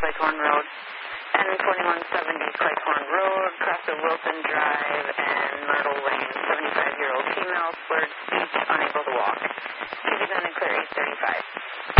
Claythorne Road. And 2170 Claythorne Road, cross of Wilson Drive and Myrtle Lane. 75-year-old female, slurred speech, unable to walk. Keep it on and clear 835.